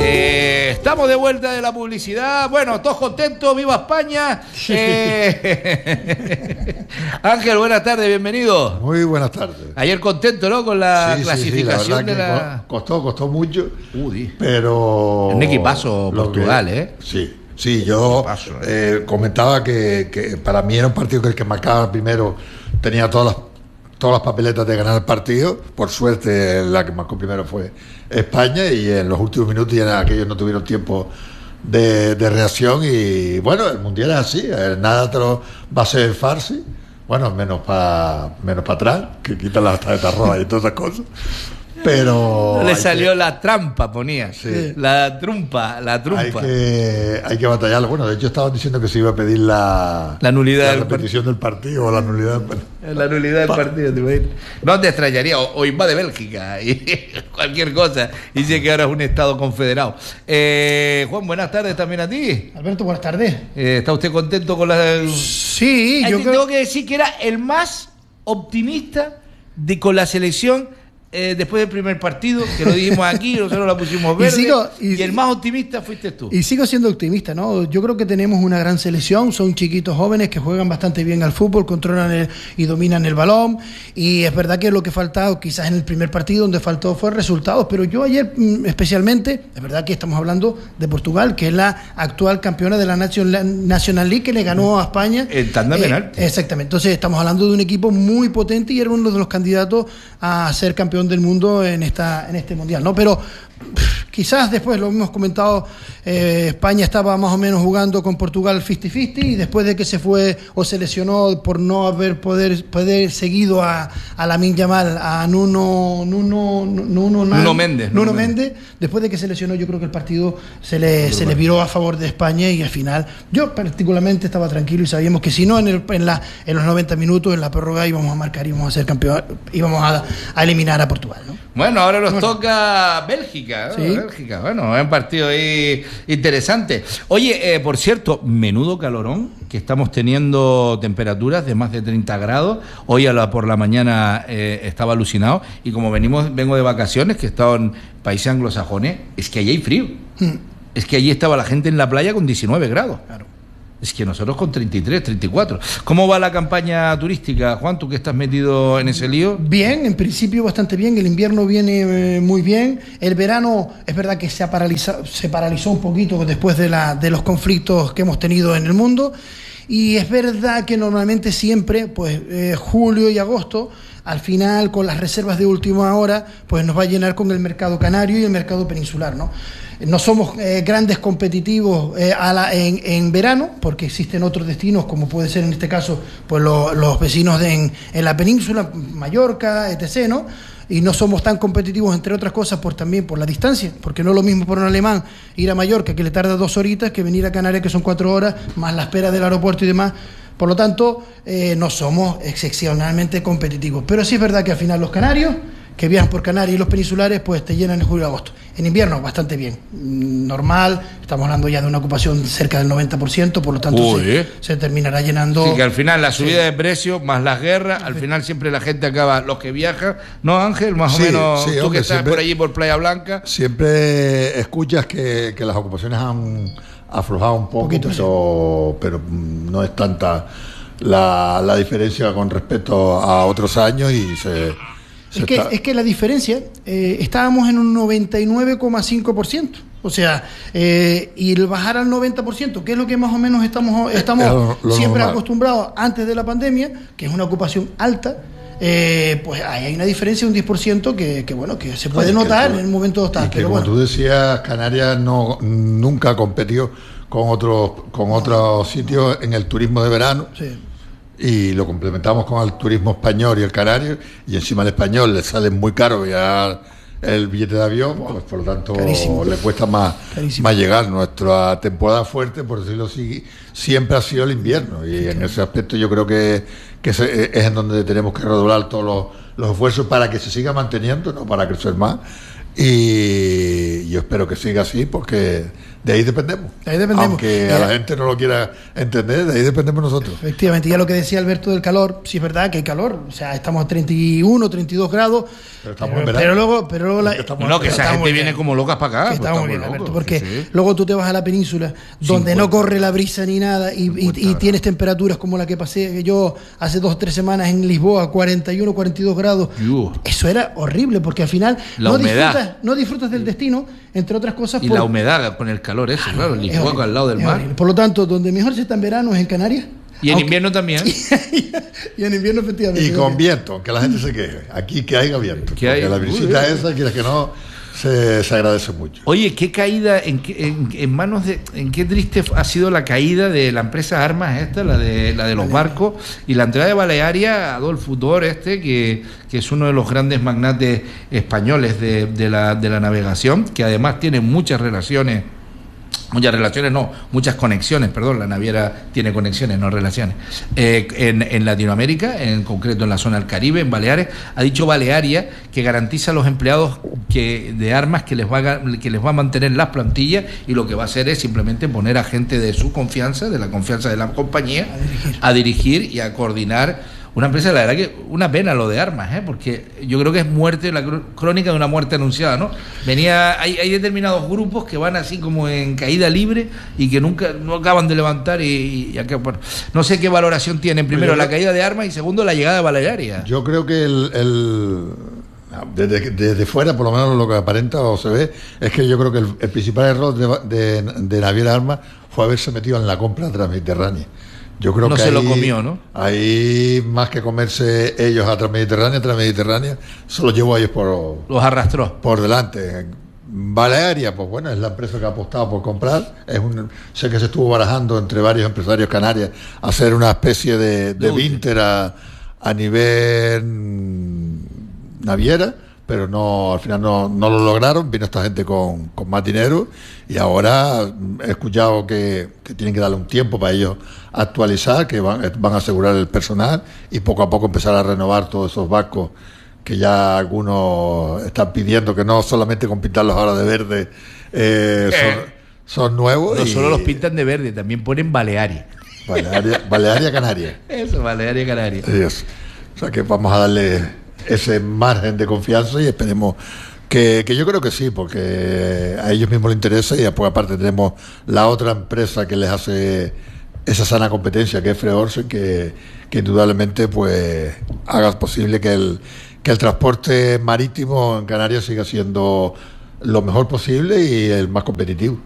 Estamos de vuelta de la publicidad. Bueno, todos contentos, ¡viva España! Ángel, buenas tardes, bienvenido. Muy buenas tardes. Ayer contento, ¿no? Con la clasificación la verdad de la... Costó mucho, pero... Un equipazo Portugal, Sí, yo comentaba que para mí era un partido que el que marcaba primero tenía todas las papeletas de ganar el partido. Por suerte la que marcó primero fue España, y en los últimos minutos ya aquellos no tuvieron tiempo de reacción. Y bueno, el mundial es así, nada te lo va a ser farsi, bueno, menos para atrás, que quitan las tarjetas rojas y todas esas cosas. Pero le salió la trampa, ponía. Sí. La trumpa. Hay que batallarlo. Bueno, de hecho estaban diciendo que se iba a pedir la nulidad la repetición del partido, o la nulidad del partido. La nulidad del partido, te imaginas. No te extrañaría, o invade Bélgica y cualquier cosa. Dice que ahora es un estado confederado. Juan, buenas tardes también a ti. Alberto, buenas tardes. ¿Está usted contento con la...? Sí, yo creo... Tengo que decir que era el más optimista con la selección después del primer partido, que lo dijimos aquí, nosotros la pusimos verde, y el más optimista fuiste tú. Y sigo siendo optimista, ¿no? Yo creo que tenemos una gran selección, son chiquitos jóvenes que juegan bastante bien al fútbol, controlan y dominan el balón, y es verdad que lo que falta, quizás en el primer partido donde faltó fue resultados, pero yo ayer especialmente, es verdad que estamos hablando de Portugal, que es la actual campeona de la National League, que le ganó a España. En tanda penal. Exactamente, entonces estamos hablando de un equipo muy potente y era uno de los candidatos a ser campeón del mundo en este mundial, ¿no? Pero quizás después, lo hemos comentado, España estaba más o menos jugando con Portugal 50-50, y después de que se fue o se lesionó por no haber poder seguido a Lamine Yamal, a Nuno Méndez, después de que se lesionó, yo creo que el partido se le viró a favor de España, y al final yo particularmente estaba tranquilo y sabíamos que si no en los 90 minutos, en la prórroga, íbamos a marcar, íbamos a ser campeón, íbamos a eliminar a Portugal, ¿no? Bueno, ahora nos toca Bélgica, ¿no? Sí. Bélgica, bueno, es un partido ahí interesante. Oye, por cierto, menudo calorón, que estamos teniendo temperaturas de más de 30 grados. Hoy por la mañana estaba alucinado, y como vengo de vacaciones, que he estado en países anglosajones, es que allí hay frío. Es que allí estaba la gente en la playa con 19 grados. Claro. Es que nosotros con 33, 34. ¿Cómo va la campaña turística, Juan? Tú que estás metido en ese lío. Bien, en principio bastante bien. El invierno viene muy bien. El verano es verdad que se paralizó un poquito después de los conflictos que hemos tenido en el mundo. Y es verdad que normalmente siempre, pues julio y agosto, al final, con las reservas de última hora, pues nos va a llenar con el mercado canario y el mercado peninsular, ¿no? No somos grandes competitivos en verano, porque existen otros destinos, como puede ser en este caso pues los vecinos en la península, Mallorca, etc., ¿no? Y no somos tan competitivos, entre otras cosas, también por la distancia, porque no es lo mismo para un alemán ir a Mallorca, que le tarda 2 horitas, que venir a Canarias, que son 4 horas, más la espera del aeropuerto y demás. Por lo tanto, no somos excepcionalmente competitivos. Pero sí es verdad que al final los canarios, que viajan por Canarias, y los peninsulares, pues te llenan en julio y agosto. En invierno, bastante bien. Normal, estamos hablando ya de una ocupación cerca del 90%, por lo tanto se terminará llenando. Sí, que al final la subida de precios, más las guerras, al final siempre la gente acaba, los que viajan, ¿no, Ángel? Más o menos, tú que estás por allí por Playa Blanca. Siempre escuchas que las ocupaciones han aflojado un poco, pero no es tanta la diferencia con respecto a otros años, y es que la diferencia, estábamos en un 99,5%, o sea, y el bajar al 90%, que es lo que más o menos estamos siempre acostumbrados antes de la pandemia, que es una ocupación alta, pues hay una diferencia de un 10% que se puede notar en el momento tal. Pero como tú decías, Canarias nunca ha competido con otros sitios en el turismo de verano. Sí. Y lo complementamos con el turismo español y el canario, y encima al español le sale muy caro ya el billete de avión, pues por lo tanto carísimo. Le cuesta más llegar. Nuestra temporada fuerte, por decirlo así, siempre ha sido el invierno, y en ese aspecto yo creo que es en donde tenemos que redoblar todos los esfuerzos para que se siga manteniendo, no para crecer más, y yo espero que siga así, porque de ahí dependemos. Aunque a la gente no lo quiera entender, de ahí dependemos nosotros. Efectivamente, ya lo que decía Alberto del calor, sí es verdad que hay calor, o sea, estamos a 31, 32 grados, pero luego que esa gente viene como locas para acá. Que estamos bien, Alberto, porque luego tú te vas a la península, donde no corre la brisa ni nada, y tienes temperaturas como la que pasé yo hace 2 o 3 semanas en Lisboa, 41, 42 grados. Eso era horrible, porque al final no disfrutas del destino, entre otras cosas. Y la humedad con el calor ese, claro, Lisboa al lado del mar. Por lo tanto, donde mejor se está en verano es en Canarias. Y en invierno también. Y en invierno, efectivamente. Y con viento, que la gente se queje. Aquí que haya viento. Porque la visita esa, quieras que no, se agradece mucho. Oye, qué caída, en manos de... En qué triste ha sido la caída de la empresa Armas esta, la de los barcos, y la entrada de Balearia, Adolf Utor que es uno de los grandes magnates españoles de la navegación, que además tiene muchas conexiones, perdón, la naviera tiene conexiones, no relaciones, en Latinoamérica, en concreto en la zona del Caribe, en Baleares. Ha dicho Balearia que garantiza a los empleados de Armas que les va a mantener las plantillas, y lo que va a hacer es simplemente poner a gente de su confianza, de la confianza de la compañía, a dirigir y a coordinar una empresa. La verdad que una pena lo de Armas, porque yo creo que es la crónica de una muerte anunciada, ¿no? Hay determinados grupos que van así como en caída libre y que nunca no acaban de levantar, y bueno, no sé qué valoración tienen, primero la caída de Armas y segundo la llegada de Balearia. Yo creo que desde fuera, por lo menos lo que aparenta o se ve, es que yo creo que el principal error de Naviera Armas fue haberse metido en la compra transmediterránea. Yo creo no que se lo comió, ¿no? Ahí, más que comerse ellos a Transmediterránea, se los llevó a ellos los arrastró por delante. Balearia, pues bueno, es la empresa que ha apostado por comprar. Sé que se estuvo barajando entre varios empresarios canarios hacer una especie de Vinter a nivel naviera, pero al final no lo lograron. Vino esta gente con más dinero, y ahora he escuchado que tienen que darle un tiempo para ellos actualizar, que van a asegurar el personal y poco a poco empezar a renovar todos esos barcos que ya algunos están pidiendo, que no solamente con pintarlos ahora de verde son nuevos. No solo los pintan de verde, también ponen Balearia Canaria. Eso, Balearia Canaria. Eso. O sea que vamos a darle ese margen de confianza, y esperemos que yo creo que sí, porque a ellos mismos les interesa, y después aparte tenemos la otra empresa que les hace esa sana competencia, que es Freorsen, que indudablemente pues haga posible que el transporte marítimo en Canarias siga siendo lo mejor posible y el más competitivo.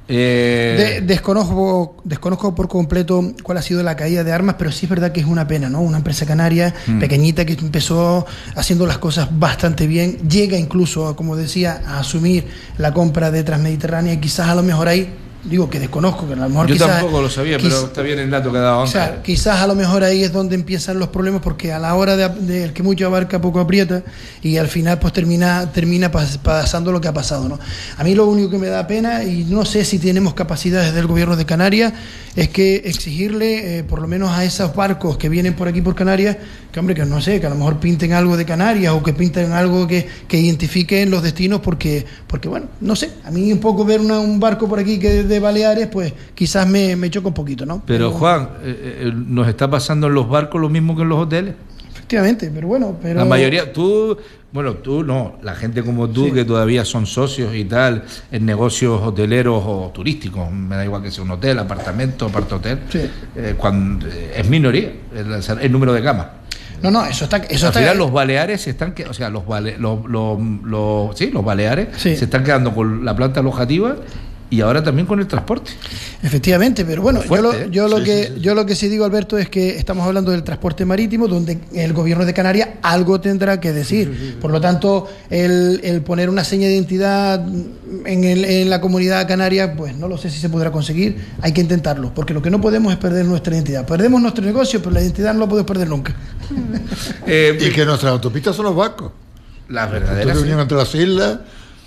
Desconozco por completo cuál ha sido la caída de Armas, pero sí es verdad que es una pena, ¿no? Una empresa canaria pequeñita que empezó haciendo las cosas bastante bien, llega incluso, como decía, a asumir la compra de Transmediterránea, y quizás a lo mejor ahí, digo que desconozco, que a lo mejor yo tampoco lo sabía, pero está bien el dato que ha dado. O sea, quizás a lo mejor ahí es donde empiezan los problemas, porque a la hora de el que mucho abarca poco aprieta, y al final pues termina pasando lo que ha pasado, ¿no? A mí lo único que me da pena, y no sé si tenemos capacidades del gobierno de Canarias, es que exigirle por lo menos a esos barcos que vienen por aquí por Canarias, que hombre, que no sé, que a lo mejor pinten algo de Canarias, o que pinten algo que identifiquen los destinos, porque bueno, no sé, a mí un poco ver un barco por aquí que de Baleares, pues quizás me choca un poquito, ¿no? Pero Juan, ¿nos está pasando en los barcos lo mismo que en los hoteles? Efectivamente, pero la mayoría, tú no, la gente como tú, sí, que todavía son socios y tal, en negocios hoteleros o turísticos, me da igual que sea un hotel, apartamento, apart-hotel, sí, cuando es minoría el número de camas. No, eso está. Al final los Baleares se están, o sea, los Baleares sí, se están quedando con la planta alojativa, y ahora también con el transporte. Efectivamente, pero bueno, yo lo que sí digo, Alberto, es que estamos hablando del transporte marítimo, donde el gobierno de Canarias algo tendrá que decir. Sí. Por lo tanto, el poner una seña de identidad en la comunidad canaria, pues no lo sé si se podrá conseguir. Hay que intentarlo, porque lo que no podemos es perder nuestra identidad. Perdemos nuestro negocio, pero la identidad no la podemos perder nunca. Y que nuestras autopistas son los barcos. Las verdaderas. Unión entre las islas.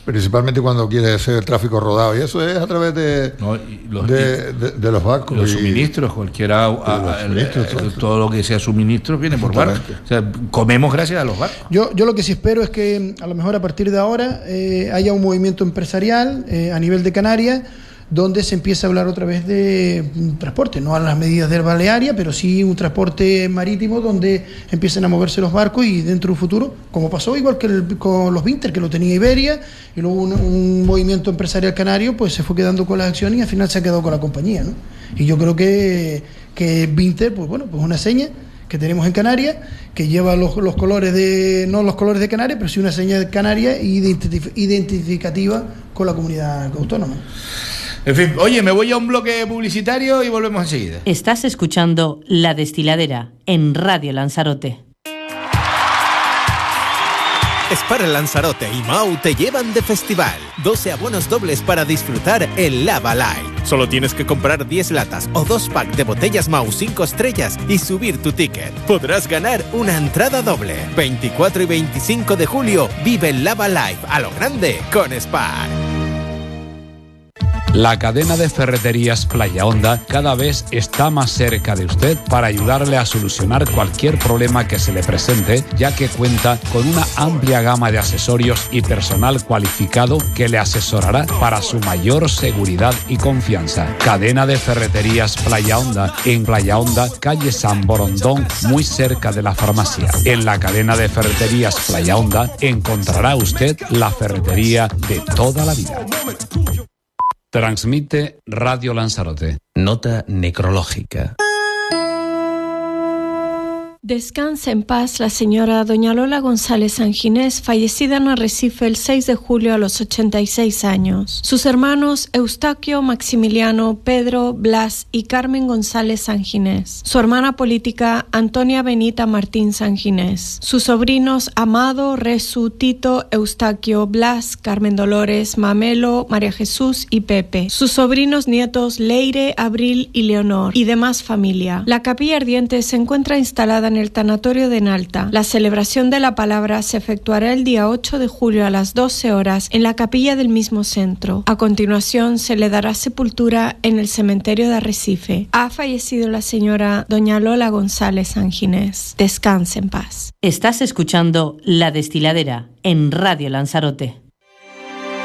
principalmente cuando quiere hacer el tráfico rodado, y eso es a través de los barcos. Los suministros, todo lo que sea suministros viene por barco. O sea, comemos gracias a los barcos. Yo lo que sí espero es que a lo mejor a partir de ahora haya un movimiento empresarial a nivel de Canarias, donde se empieza a hablar otra vez de transporte, no a las medidas del Balearia, pero sí un transporte marítimo donde empiecen a moverse los barcos, y dentro de un futuro, como pasó igual que con los Vinter, que lo tenía Iberia, y luego un movimiento empresarial canario, pues se fue quedando con las acciones y al final se ha quedado con la compañía, ¿no? Y yo creo que Vinter, pues bueno, pues una seña que tenemos en Canarias, que lleva los colores no los colores de Canarias, pero sí una seña de Canarias identificativa con la comunidad autónoma. En fin, oye, me voy a un bloque publicitario y volvemos enseguida. Estás escuchando La Destiladera en Radio Lanzarote. Spar Lanzarote y Mau te llevan de festival. 12 abonos dobles para disfrutar el Lava Light. Solo tienes que comprar 10 latas o 2 packs de botellas Mau 5 estrellas y subir tu ticket. Podrás ganar una entrada doble. 24 y 25 de julio vive el Lava Light a lo grande con Spar. La cadena de ferreterías Playa Honda cada vez está más cerca de usted para ayudarle a solucionar cualquier problema que se le presente, ya que cuenta con una amplia gama de accesorios y personal cualificado que le asesorará para su mayor seguridad y confianza. Cadena de ferreterías Playa Honda, en Playa Honda, calle San Borondón, muy cerca de la farmacia. En la cadena de ferreterías Playa Honda encontrará usted la ferretería de toda la vida. Transmite Radio Lanzarote. Nota necrológica. Descanse en paz la señora doña Lola González Sanginés, fallecida en Arrecife el 6 de julio a los 86 años. Sus hermanos Eustaquio, Maximiliano, Pedro, Blas y Carmen González Sanginés. Su hermana política Antonia Benita Martín Sanginés. Sus sobrinos Amado, Resu, Tito, Eustaquio, Blas, Carmen Dolores, Mamelo, María Jesús y Pepe. Sus sobrinos nietos Leire, Abril y Leonor y demás familia. La capilla ardiente se encuentra instalada en el tanatorio de Nalta. La celebración de la palabra se efectuará el día 8 de julio a las 12 horas en la capilla del mismo centro. A continuación se le dará sepultura en el cementerio de Arrecife. Ha fallecido la señora doña Lola González Sanginés. Descanse en paz. Estás escuchando La Destiladera en Radio Lanzarote.